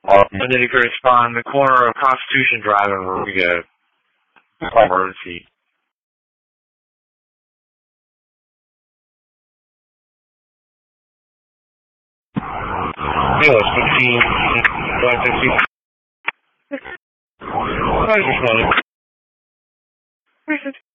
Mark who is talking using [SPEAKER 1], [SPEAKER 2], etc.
[SPEAKER 1] And then you could respond the corner of Constitution Drive in Riga. Emergency. Hey, 16, 150.